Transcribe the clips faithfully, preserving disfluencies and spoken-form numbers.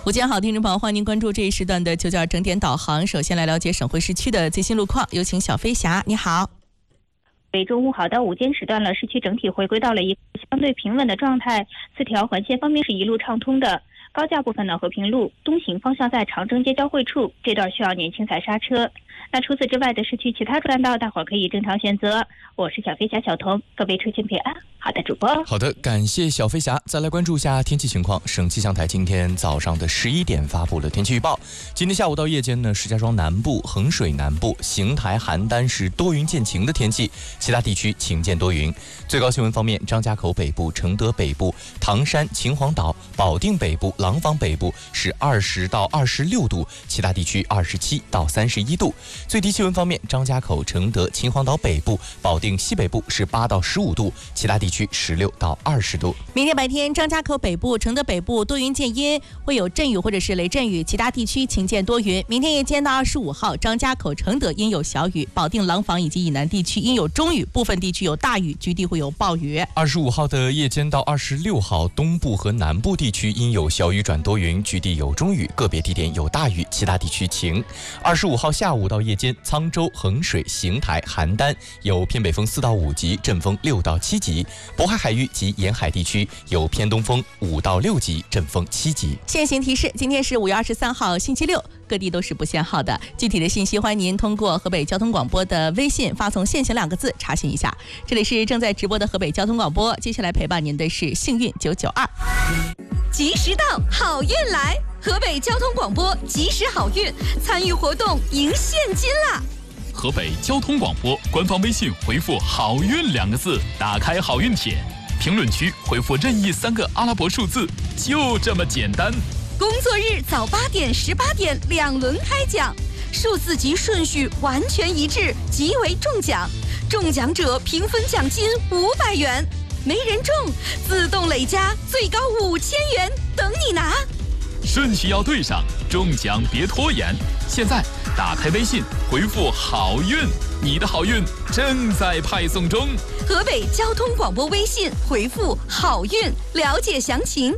午间好，听众朋友，欢迎您关注这一时段的九九二整点导航。首先来了解省会市区的最新路况，有请小飞侠。你好。 北中午好的午间时段了，市区整体回归到了一个相对平稳的状态。四条环线方面是一路畅通的。高架部分呢，和平路东行方向在长征街交汇处这段需要年轻踩刹车。那除此之外的市区其他主干道，大伙儿可以正常选择。我是小飞侠小童，各位出行平安。好的，主播。 好的，感谢小飞侠。再来关注一下天气情况。省气象台今天早上的十一点发布了天气预报。今天下午到夜间呢，石家庄南部、衡水南部、邢台、邯郸是多云见晴的天气，其他地区晴见多云。最高气温方面，张家口北部、承德北部、唐山、秦皇岛、保定北部、廊坊北部是二十到二十六度，其他地区二十七到三十一度。最低气温方面，张家口、承德、秦皇岛北部、保定西北部是八到十五度，其他地区十六到二十度。 明天白天，张家口北部、承德北部多云见阴，会有阵雨或者是雷阵雨，其他地区晴见多云。明天夜间到二十五号，张家口、承德阴有小雨，保定、廊坊以及以南地区阴有中雨，部分地区有大雨，局地会有暴雨。 二十五号的夜间到二十六号，东部和南部地区阴有小雨转多云，局地有中雨，个别地点有大雨，其他地区晴。二十五号下午到夜间，沧州、衡水、邢台、邯郸有偏北风四到五级，阵风六到七级；渤海海域及沿海地区有偏东风五到六级，阵风七级。 现行提示：今天是五月二十三号，星期六，各地都是不限号的。具体的信息，欢迎您通过河北交通广播的微信发送“限行”两个字查询一下。这里是正在直播的河北交通广播，接下来陪伴您的是幸运九九二。 及时到，好运来！河北交通广播及时好运，参与活动赢现金啦！ 河北交通广播官方微信回复“好运”两个字，打开好运帖，评论区回复任意三个阿拉伯数字，就这么简单。 工作日早八点、十八点两轮开奖，数字及顺序完全一致，即为中奖。中奖者平分奖金五百元，没人中自动累加最高五千元，等你拿。 顺序要对上，中奖别拖延。现在打开微信回复好运，你的好运正在派送中。 河北交通广播微信回复好运，了解详情。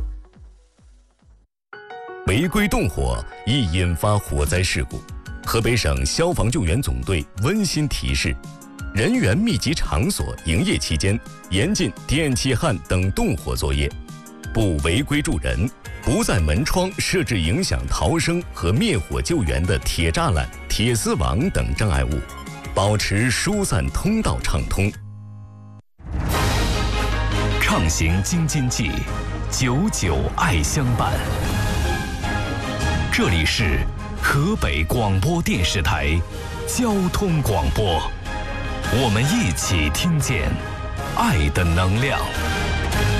违规动火易引发火灾事故，河北省消防救援总队温馨提示：人员密集场所营业期间，严禁电气焊等动火作业，不违规助人，不在门窗设置影响逃生和灭火救援的铁栅栏、铁丝网等障碍物，保持疏散通道畅通。 畅行京津冀，久久爱相伴。这里是河北广播电视台交通广播，我们一起听见爱的能量。